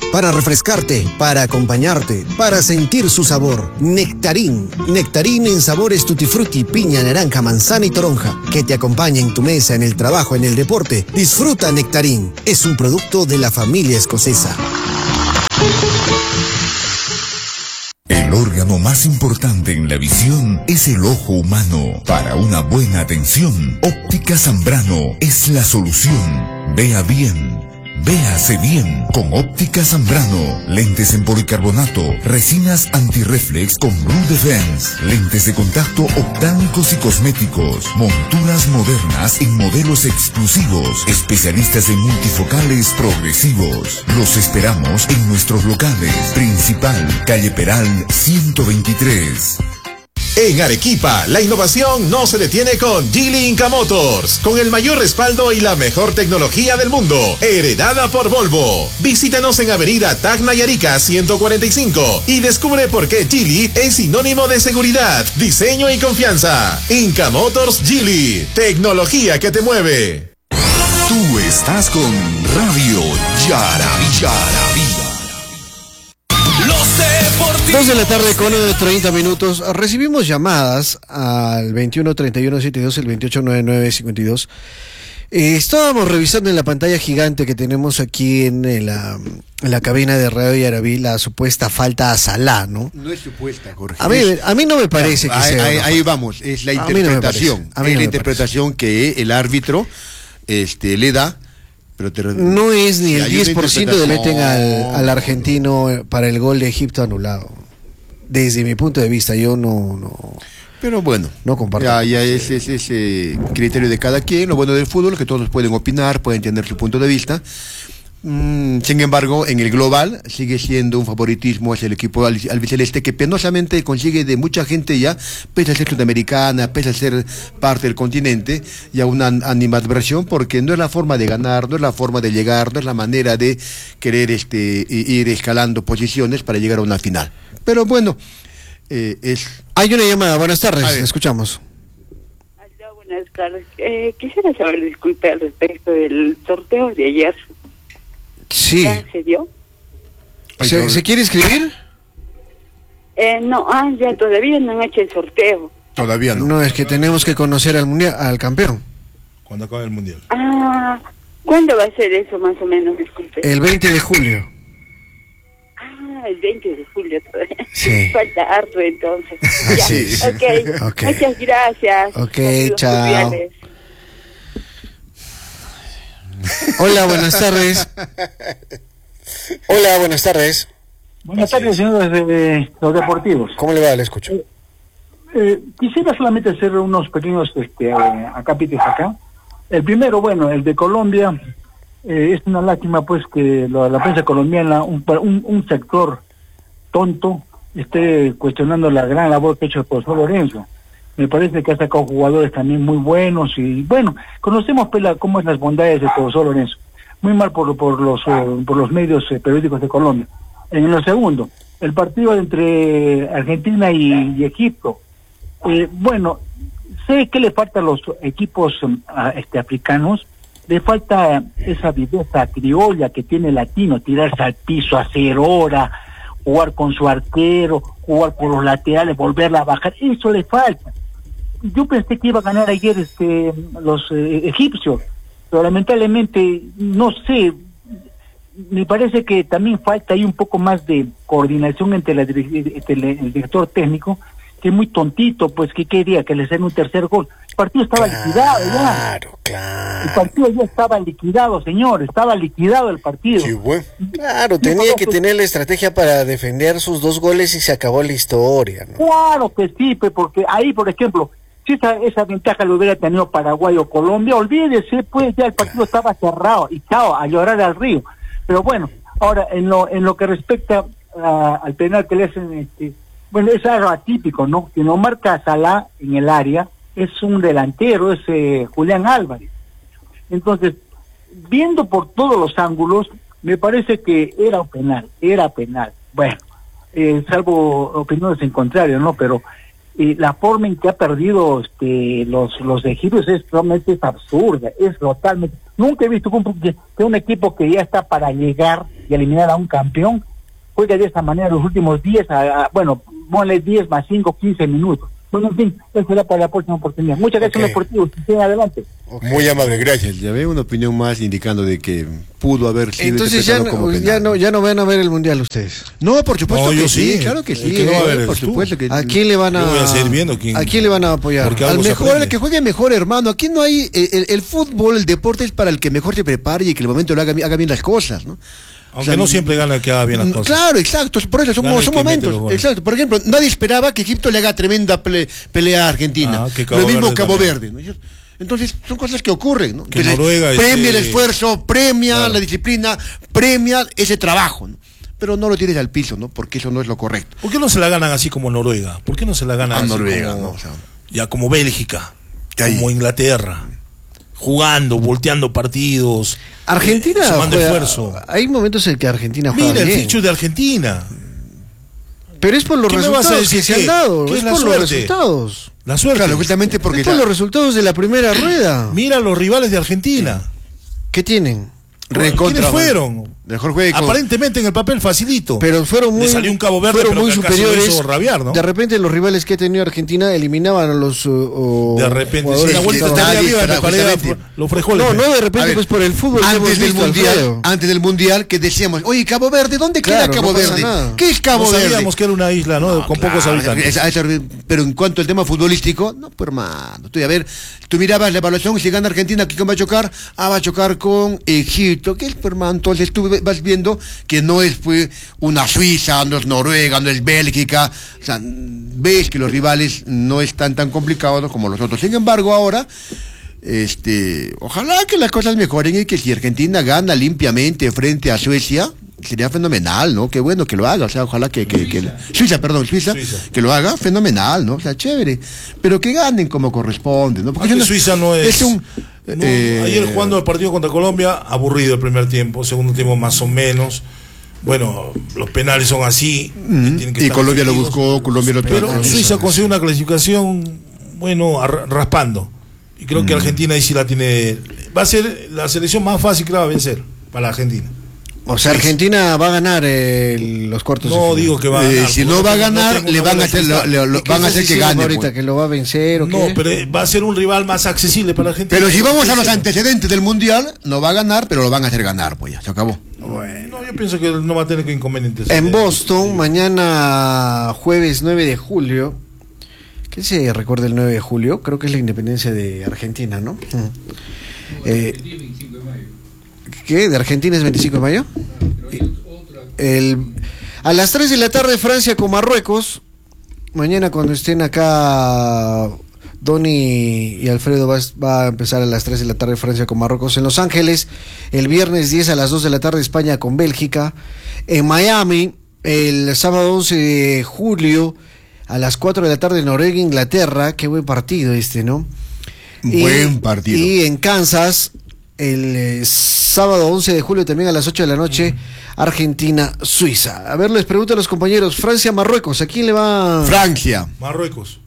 para refrescarte, para acompañarte, para sentir su sabor. Nectarín. Nectarín en sabores tutti frutti, piña, naranja, manzana y toronja. Que te acompaña en tu mesa, en el trabajo, en el deporte. Disfruta Nectarín. Es un producto de la familia escocesa. El órgano más importante en la visión es el ojo humano. Para una buena atención, Óptica Zambrano es la solución. Vea bien. Véase bien con Óptica Zambrano. Lentes en policarbonato, resinas antirreflex con Blue Defense, lentes de contacto optámicos y cosméticos, monturas modernas en modelos exclusivos, especialistas en multifocales progresivos. Los esperamos en nuestros locales. Principal, calle Peral 123. En Arequipa, la innovación no se detiene con Geely Inca Motors, con el mayor respaldo y la mejor tecnología del mundo, heredada por Volvo. Visítanos en Avenida Tacna y Arica 145 y descubre por qué Geely es sinónimo de seguridad, diseño y confianza. Inca Motors Geely, tecnología que te mueve. Tú estás con Radio Yaraví. 2 de la tarde con 30 minutos. Recibimos llamadas al 21-31-72, el 28-99-52. Estábamos revisando en la pantalla gigante que tenemos aquí en la cabina de Radio Yaraví la supuesta falta a Salah, ¿no? No es supuesta, Jorge. A mí no me parece que sea. Ahí vamos, es la interpretación. Es la interpretación que el árbitro le da. Pero no es ni el 10% de meten al argentino para el gol de Egipto anulado. Desde mi punto de vista, yo no. Pero bueno, no comparto. Ya es ese criterio de cada quien. Lo bueno del fútbol es que todos pueden opinar, pueden tener su punto de vista. Sin embargo, en el global sigue siendo un favoritismo hacia el equipo albiceleste, que penosamente consigue de mucha gente ya, pese a ser sudamericana, pese a ser parte del continente, ya una animadversión, porque no es la forma de ganar, no es la forma de llegar, no es la manera de querer ir escalando posiciones para llegar a una final. Pero bueno, Hay una llamada, buenas tardes, escuchamos. Hola, buenas tardes. Quisiera saber, disculpe, al respecto del sorteo de ayer. Sí. ¿Ya se dio? ¿Se quiere inscribir? No, ya todavía no han hecho el sorteo. Todavía no. No, es que tenemos que conocer al campeón. ¿Cuándo acaba el mundial? ¿Cuándo va a ser eso más o menos? Disculpe. El 20 de julio. El 20 de julio todavía. Sí. Falta harto entonces. Ya. Sí. Ok. Muchas gracias. Ok, chao. Hola, buenas tardes. Hola, buenas tardes. Buenas tardes, señores de los deportivos. ¿Cómo le va? Le escucho. Quisiera solamente hacer unos pequeños acápites acá. El primero, bueno, el de Colombia. Es una lástima, pues, que la prensa colombiana, un sector tonto, esté cuestionando la gran labor que ha hecho el profesor Lorenzo. Me parece que ha sacado jugadores también muy buenos y, bueno, conocemos cómo es las bondades del profesor Lorenzo. Muy mal por los medios periódicos de Colombia. En lo segundo, el partido entre Argentina y Egipto. Bueno, sé que le falta a los equipos africanos. Le falta esa viveza criolla que tiene el latino, tirarse al piso, hacer hora, jugar con su arquero, jugar por los laterales, volverla a bajar. Eso le falta. Yo pensé que iba a ganar ayer los egipcios, pero lamentablemente, no sé, me parece que también falta ahí un poco más de coordinación entre el director técnico, que es muy tontito, pues que quería que le den un tercer gol. El partido estaba liquidado ya. Claro. El partido ya estaba liquidado, señor, estaba liquidado el partido. Sí, bueno. Claro, tenía que tener la estrategia para defender sus 2 goles y se acabó la historia, ¿no? Claro que sí, porque ahí, por ejemplo, si esa ventaja lo hubiera tenido Paraguay o Colombia, olvídese, pues ya el partido estaba cerrado y chao, a llorar al río. Pero bueno, ahora en lo que respecta al penal que le hacen, bueno, es algo atípico, ¿no? Que no marca Salah en el área, es un delantero, es Julián Álvarez. Entonces, viendo por todos los ángulos, me parece que era penal. Bueno, salvo opiniones en contrario, ¿no? Pero la forma en que ha perdido los egipcios es realmente absurda, es totalmente. Nunca he visto que un equipo que ya está para llegar y eliminar a un campeón, juega de esta manera los últimos 10, bueno, ponle 10 más 5, 15 minutos. Bueno, en fin, eso será para la próxima oportunidad. Muchas gracias, Deportivo. Sigan adelante. Muy amable, gracias. Ya ve una opinión más indicando de que pudo haber sido. Entonces ya no van a ver el mundial ustedes. No, por supuesto No, que yo sí, sí. claro que El sí. que no va a ver por eres tú. supuesto que ¿A quién le van a Yo voy a seguir viendo ¿A quién le van a apoyar? Porque al algo se mejor, aprende. el que juegue mejor, hermano. Aquí no hay el fútbol, el deporte es para el que mejor se prepare y que el momento lo haga bien las cosas, ¿no? Aunque no siempre gana el que haga bien las cosas. Claro, exacto, por eso son Gana el que mete momentos. los goles. Exacto, por ejemplo, nadie esperaba que Egipto le haga tremenda pelea a Argentina. Que Cabo Lo mismo Verde Cabo también. Verde, ¿no es cierto? Entonces, son cosas que ocurren, ¿no? Que Entonces, Noruega, premia el esfuerzo, premia claro. la disciplina, premia ese trabajo, ¿no? Pero no lo tires al piso, ¿no? Porque eso no es lo correcto. ¿Por qué no se la ganan así como Noruega? ¿Por qué no se la ganan A así Noruega, como, ¿no? O sea, ya como Bélgica, ahí. como Inglaterra, jugando, volteando partidos, Argentina sumando juega- esfuerzo? Hay momentos en que Argentina juega Mira el bien. fichu de Argentina, Pero es por los ¿Qué me vas a resultados decir que se qué? han dado. ¿Qué Es es la por los suerte? resultados. la suerte. Claro, justamente porque Es por los resultados de la primera rueda. Mira los rivales de Argentina. ¿Qué tienen? recontra. ¿Quiénes fueron? Mejor juego. Aparentemente en el papel facilito. Pero fueron muy, Le salió un Cabo Verde, fueron pero muy que casi lo superiores. hizo rabiar, ¿no? De repente los rivales que ha tenido Argentina eliminaban a los De repente, jugadores si la que vuelta estaban- estaría arriba, me justamente. parece los frijoles. No, no de repente, A ver, pues por el fútbol que hemos antes del visto, Alfredo. mundial que decíamos, oye, Cabo Verde, ¿dónde Claro, queda Cabo no pasa Verde? nada. ¿Qué es Cabo No Verde? sabíamos que era una isla, ¿no? Con pocos habitantes. Pero en cuanto al tema futbolístico, no, pues hermano, tú mirabas la evaluación y si gana Argentina, ¿con quién va a chocar? Va a chocar con Egipto, ¿qué es, pues hermano? Entonces tú vas viendo que no es pues una Suiza, no es Noruega, no es Bélgica, o sea, ves que los rivales no están tan complicados como los otros. Sin embargo, ahora ojalá que las cosas mejoren y que si Argentina gana limpiamente frente a Suecia, sería fenomenal, ¿no? Qué bueno que lo haga, o sea, ojalá que Suiza, que lo haga fenomenal, ¿no? O sea, chévere, pero que ganen como corresponde, ¿no? Porque Suiza no es... ayer eh, jugando el partido contra Colombia, aburrido el primer tiempo, segundo tiempo más o menos. Bueno, los penales son así. Tienen que y estar Colombia lo efectivos. buscó, Colombia lo Pero Suiza consiguió una clasificación, bueno, raspando. Y creo que Argentina ahí sí la tiene. Va a ser la selección más fácil que la va a vencer para la Argentina. O sea, Argentina va a ganar los cuartos. No digo que va a ganar. si no va a ganar, le van a hacer, van a hacer que gane. Ahorita Pues. que lo va a vencer o No, qué? pero va a ser un rival más accesible para la Argentina. Pero si vamos a los antecedentes del mundial, no va a ganar, pero lo van a hacer ganar, pues ya, se acabó. No, yo pienso que no va a tener inconvenientes. En Boston, mañana jueves 9 de julio. ¿Qué se recuerda el 9 de julio? Creo que es la independencia de Argentina, ¿no? ¿Qué? ¿De Argentina es 25 de mayo? A las 3 de la tarde Francia con Marruecos. Mañana cuando estén acá Donny y Alfredo va a empezar a las 3 de la tarde Francia con Marruecos en Los Ángeles. El viernes 10 a las 2 de la tarde España con Bélgica. En Miami, el sábado 11 de julio a las 4 de la tarde Noruega, Inglaterra. Qué buen partido ¿no? Buen partido. Y en Kansas, el sábado 11 de julio también a las 8 de la noche, Argentina, Suiza. A ver, les pregunto a los compañeros, Francia, Marruecos, ¿a quién le va? Francia. Marruecos.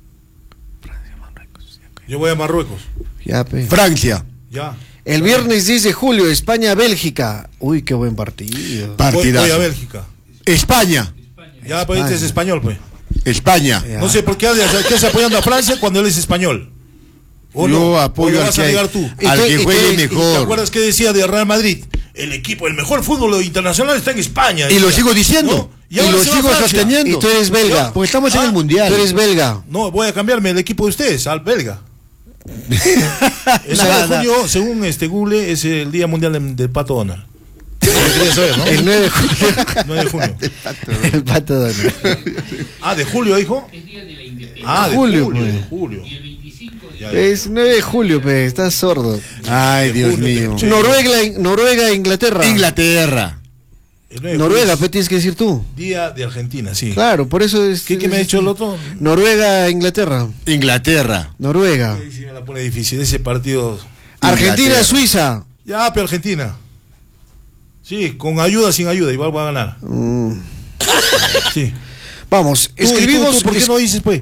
Yo voy a Marruecos. Ya, pe. Francia. Ya. El viernes 10 de julio, España, Bélgica. Uy, qué buen partido. Partidazo. Voy a Bélgica. España. Ya, pues este es español, pues. España. Ya. No sé por qué estás apoyando a Francia cuando él es español. ¿O Yo no? apoyo ¿O lo al vas que a hay- negar tú? al que juegue ¿Te mejor. acuerdas qué decía de Real Madrid? El mejor fútbol internacional está en España. Y lo decía. sigo diciendo. ¿No? Y ahora lo se va a sigo Francia. sosteniendo. Y tú eres belga. Porque estamos en el mundial. Tú eres belga. No, voy a cambiarme el equipo de ustedes, al belga. El 9 de junio, según Google, es el Día Mundial del Pato Donald. Lo quería saber, ¿no? El 9 de julio. 9 de junio. El pato Donald. Ah, ¿de julio, hijo? Ah, de Julio, julio. pues. De julio. Ya, ya. Es 9 de julio, pe, estás sordo. Ay, Dios Julio, mío. Sí. Noruega, Inglaterra. Inglaterra. El 9 de Noruega, julio pe, tienes que decir tú. es Día de Argentina, sí. Claro, por eso es. ¿Qué me ha dicho el otro? Noruega, Inglaterra. Inglaterra. Noruega. Sí, me la pone difícil ese partido. Argentina, Inglaterra. Suiza. Ya, pero Argentina. Sí, con ayuda, sin ayuda, igual va a ganar. Sí. Vamos, Escribimos. escribimos. ¿Por qué no dices, pues?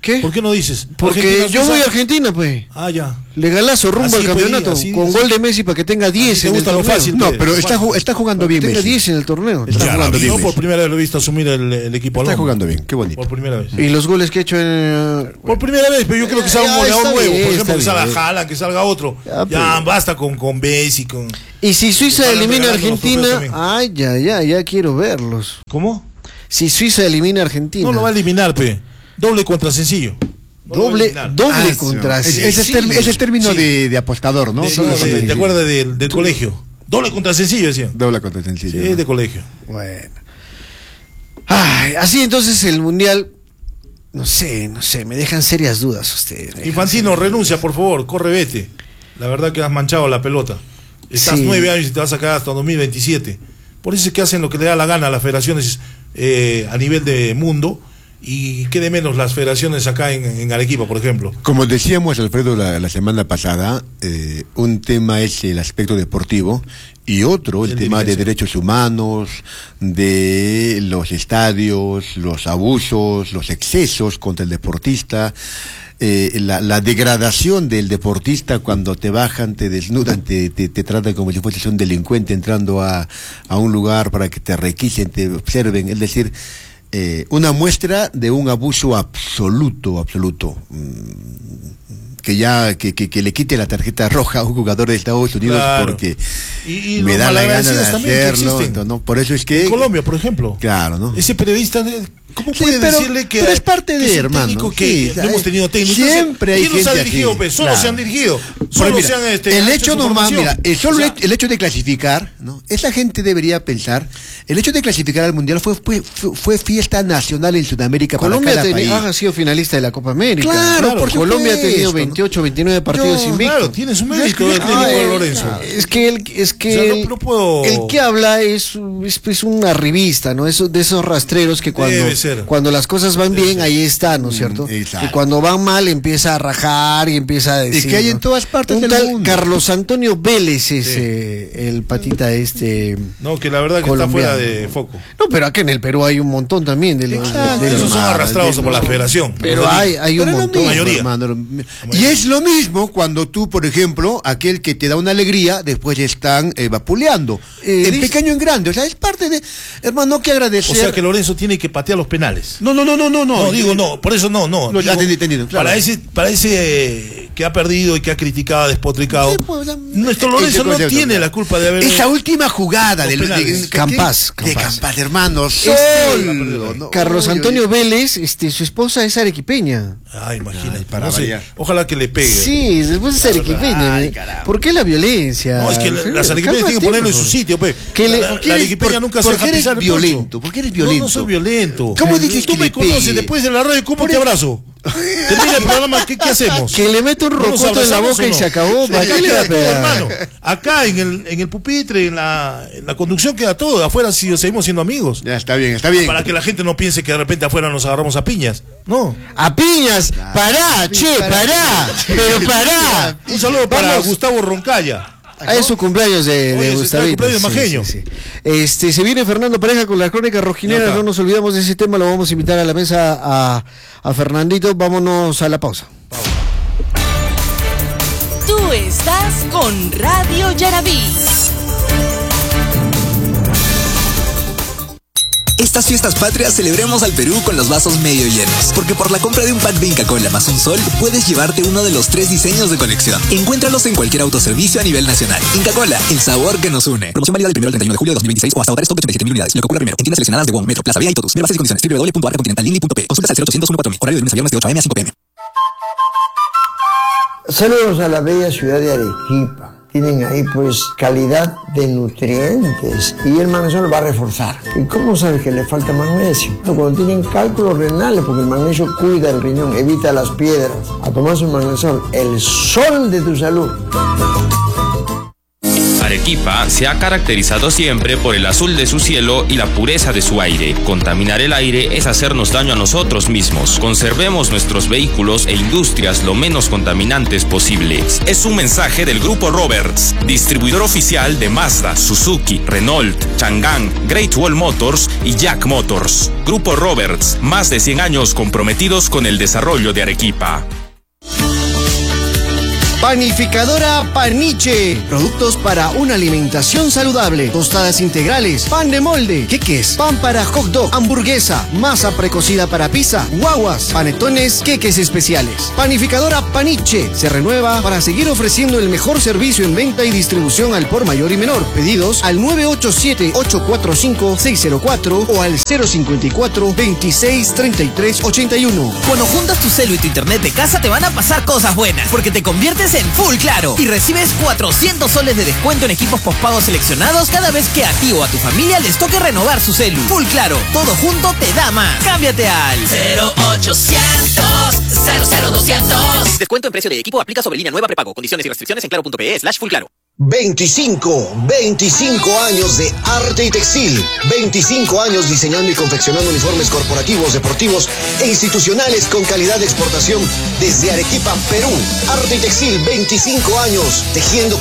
¿Qué? ¿Por qué no dices? Porque yo voy a Argentina, pues. Ah, ya. Legalazo rumbo Así al campeonato. así, con así. gol de Messi para que tenga 10 te en el gusta lo torneo. fácil, No, pues. pero está jugando bien Tenga Messi. 10 en el torneo. Está jugando bien Yo por Messi. primera vez lo he visto asumir el equipo al Está hombro. jugando bien, qué bonito. Por primera vez. Y los goles que ha hecho en... Por primera vez, pero yo creo que salga un goleador está nuevo. bien, Por ejemplo, está que salga bien. Haaland, que salga otro. Ya, Ya, pues. basta con Messi, con... Y si Suiza Ojalá elimina a regalando los Argentina... trofeos Ay, ya quiero verlos. ¿Cómo? Si Suiza elimina a Argentina... No lo va a eliminar, pe. Doble contra sencillo. No lo va a Doble eliminar. contra Ese es el término Sí. de apostador, ¿no? ¿Te acuerdas del colegio? Doble contra sencillo, decían. Doble contra sencillo. Sí, ¿no? de colegio. Bueno. Ay, así entonces el Mundial... No sé, me dejan serias dudas ustedes. Infantino, renuncia, por favor, corre, vete. La verdad que has manchado la pelota. Estás Sí. 9 años y te vas a quedar hasta 2027. Por eso es que hacen lo que le da la gana a las federaciones a nivel de mundo, y quede menos las federaciones acá en Arequipa, por ejemplo. Como decíamos, Alfredo, la semana pasada, un tema es el aspecto deportivo y otro el tema de derechos humanos, de los estadios, los abusos, los excesos contra el deportista, la degradación del deportista cuando te bajan, te desnudan, te tratan como si fueses un delincuente entrando a un lugar para que te requisen, te observen, es decir... una muestra de un abuso absoluto, que le quite la tarjeta roja a un jugador de Estados Unidos, Claro. porque Y me los da la gana de malagradecidos también que hacerlo, existen. entonces, ¿no? Por eso es que En Colombia, por ejemplo. claro, ¿no? Ese periodista, ¿cómo Sí, puede pero- decirle que pero es parte que de, es un hermano, técnico sí, que no ¿sabes? hemos tenido técnicos? Siempre hay ¿Quién nos ha gente dirigido, así? pues? Solo Claro. se han dirigido. Pero Solo mira, se han el hecho hecho su nomás, formación. mira, el hecho de clasificar, ¿no? Esa gente debería pensar, el hecho de clasificar al Mundial fue fiesta nacional en Sudamérica Colombia para cada país. ha sido finalista de la Copa América. Claro, por Colombia ha tenido supuesto, 28, 29 partidos Yo, invictos. Claro, tiene su mérito el técnico Ay, de Lorenzo. Es que O sea, no puedo- el que habla es pues un arribista, ¿no? De esos rastreros que Debe ser. cuando las cosas van bien, ahí está, ¿no es cierto? exacto. Y cuando van mal empieza a rajar y empieza a decir. que hay ¿no? en todas partes Un del tal mundo. Carlos Antonio Vélez es el patita No, que la verdad que colombiano. está fuera de foco. No, pero acá en el Perú hay un montón también de los. de Esos los- son arrastrados por la federación. Pero hay un Pero es lo montón. mismo, mayoría. hermano. Y es lo mismo cuando tú, por ejemplo, aquel que te da una alegría, después están vapuleando. En dice- pequeño en grande. O sea, es parte de. Hermano, que agradecer. O sea que Lorenzo tiene que patear los penales. No. No, digo no, por eso no. No, ya Digo, entendido, claro. Para ese que ha perdido y que ha criticado, despotricado, Sí, pues, nuestro Lorenzo ese no concepto, tiene claro. la culpa de haber... Esa última jugada Los del penales. Campás, de Campás. Campás, hermano. Este- Solo, ¿no? Carlos Uy, Antonio uy. Vélez, su esposa es arequipeña. Ay, imagínate. Ay, para no sé, variar. ojalá que le pegue. Sí, después es arequipeña. Ay, caramba. ¿por qué la violencia? No, es que las arequipeñas tienen que ponerlo en su sitio, pe. Que le- La ¿Por qué eres- arequipeña nunca se por deja qué eres pisar el violento? poncho. ¿Por qué eres violento? No soy violento. ¿Cómo dices Tú que me le conoces, pegue? después de la radio, ¿cómo te abrazo? Termina el programa, ¿qué hacemos? Que le mete un ¿No nos rocoto en la abrazamos boca o y no? se acabó. ¿Para Acá qué le va a queda todo, pegar? hermano. Acá en el pupitre, en la conducción queda todo. Afuera sí seguimos siendo amigos. Ya, está bien, está bien. Para que la gente no piense que de repente afuera nos agarramos a piñas. No. A piñas, pará, pero pará. Un saludo para Vamos. Gustavo Roncaya. Ah, es su cumpleaños de Oye, Gustavito. está el cumpleaños majeño. Sí. Se viene Fernando Pareja con la crónica rojinera, Ya está. no nos olvidamos de ese tema, lo vamos a invitar a la mesa a Fernandito. Vámonos a la pausa. Tú estás con Radio Yarabí. Estas fiestas patrias celebremos al Perú con los vasos medio llenos, porque por la compra de un pack de Inca Kola más un sol, puedes llevarte uno de los 3 diseños de colección. Encuéntralos en cualquier autoservicio a nivel nacional. Inca Kola, el sabor que nos une. Promoción válida del 1 al 31 de julio de 2026 o hasta agotar stock de 87.000 unidades. Lo que ocurra primero. En tiendas seleccionadas de WOM, Metro, Plaza Vía y Totus. Ver bases y condiciones. www.arcacontinentallinli.p. Consultas al 0800 14000. Horario de lunes a viernes de 8 a.m. a 5 p.m. Saludos a la bella ciudad de Arequipa. Tienen ahí pues calidad de nutrientes y el magnesio lo va a reforzar. ¿Y cómo sabes que le falta magnesio? Cuando tienen cálculos renales, porque el magnesio cuida el riñón, evita las piedras. A tomar su magnesio, el sol de tu salud. Arequipa Arequipa se ha caracterizado siempre por el azul de su cielo y la pureza de su aire. Contaminar el aire es hacernos daño a nosotros mismos. Conservemos nuestros vehículos e industrias lo menos contaminantes posibles. Es un mensaje del Grupo Roberts, distribuidor oficial de Mazda, Suzuki, Renault, Chang'an, Great Wall Motors y Jack Motors. Grupo Roberts, más de 100 años comprometidos con el desarrollo de Arequipa. Panificadora Paniche. Productos para una alimentación saludable. Tostadas integrales, pan de molde, queques, pan para hot dog, hamburguesa, masa precocida para pizza, guaguas, panetones, queques especiales. Panificadora Paniche se renueva para seguir ofreciendo el mejor servicio en venta y distribución al por mayor y menor. Pedidos al 987-845-604 o al 054-263381. Cuando juntas tu celu y tu internet de casa te van a pasar cosas buenas, porque te conviertes en Full Claro y recibes 400 soles de descuento en equipos postpagos seleccionados cada vez que a ti o a tu familia les toque renovar su celu. Full Claro, todo junto te da más. Cámbiate al 0800 00200. Descuento en precio de equipo aplica sobre línea nueva prepago. Condiciones y restricciones en claro.pe/fullclaro. 25 años de arte y textil. 25 años diseñando y confeccionando uniformes corporativos, deportivos e institucionales con calidad de exportación desde Arequipa, Perú. Arte y textil, 25 años tejiendo